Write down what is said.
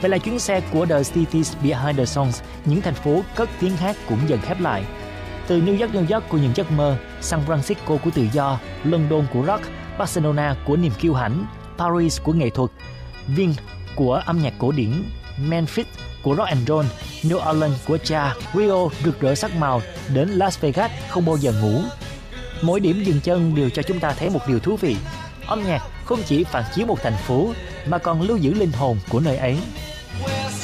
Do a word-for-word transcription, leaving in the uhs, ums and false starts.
Vậy là chuyến xe của The Cities Behind the Songs, những thành phố cất tiếng hát cũng dần khép lại. Từ New York, New York của những giấc mơ, San Francisco của tự do, London của rock, Barcelona của niềm kiêu hãnh, Paris của nghệ thuật, Vinh của âm nhạc cổ điển, Memphis của rock and roll, New Orleans của jazz, Rio rực rỡ sắc màu, đến Las Vegas không bao giờ ngủ. Mỗi điểm dừng chân đều cho chúng ta thấy một điều thú vị. Âm nhạc không chỉ phản chiếu một thành phố mà còn lưu giữ linh hồn của nơi ấy.